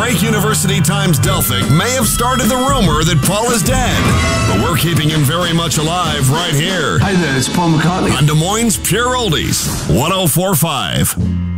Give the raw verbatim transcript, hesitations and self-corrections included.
Drake University Times Delphic may have started the rumor that Paul is dead, but we're keeping him very much alive right here. Hi there, it's Paul McCartney. On Des Moines Pure Oldies, one oh four point five.